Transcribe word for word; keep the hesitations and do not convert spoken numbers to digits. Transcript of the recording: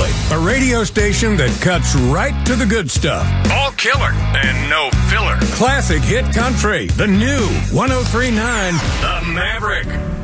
Country, a radio station that cuts right to the good stuff. All killer and no filler. Classic hit country, the new one oh three point nine The Maverick.